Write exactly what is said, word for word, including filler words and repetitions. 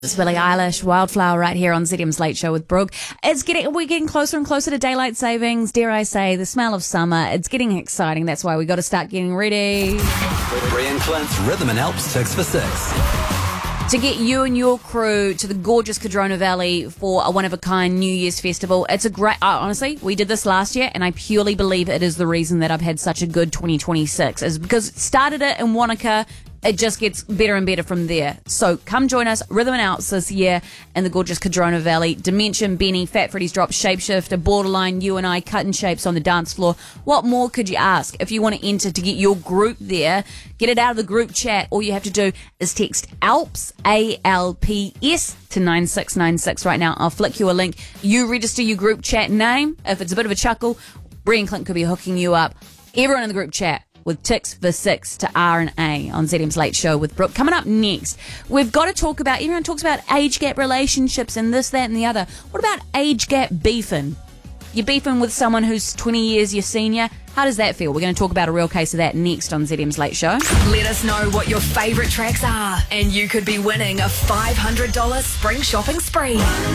It's Billie Eilish, Wildflower, right here on Z M's Late Show with Brooke. It's getting, we're getting closer and closer to daylight savings. Dare I say, the smell of summer. It's getting exciting. That's why we got to start getting ready. Brie and Clint's Rhythm and Help six for six. To get you and your crew to the gorgeous Cardrona Valley for a one-of-a-kind New Year's festival. It's a great, uh, honestly, we did this last year, and I purely believe it is the reason that I've had such a good twenty twenty-six, is because it started it in Wanaka. It just gets better and better from there. So come join us, Rhythm and Outs this year in the gorgeous Cardrona Valley. Dimension, Benny, Fat Freddy's Drop, Shapeshifter, Borderline, you and I, cutting shapes on the dance floor. What more could you ask? If you want to enter to get your group there, get it out of the group chat. All you have to do is text ALPS, A L P S, to nine six nine six right now. I'll flick you a link. You register your group chat name. If it's a bit of a chuckle, Brie and Clint could be hooking you up. Everyone in the group chat with ticks for six to R and A on Z M's Late Show with Brooke. Coming up next, we've got to talk about, everyone talks about age gap relationships and this, that and the other. What about age gap beefing? You're beefing with someone who's twenty years your senior. How does that feel? We're going to talk about a real case of that next on Z M's Late Show. Let us know what your favourite tracks are, and you could be winning a five hundred dollars spring shopping spree.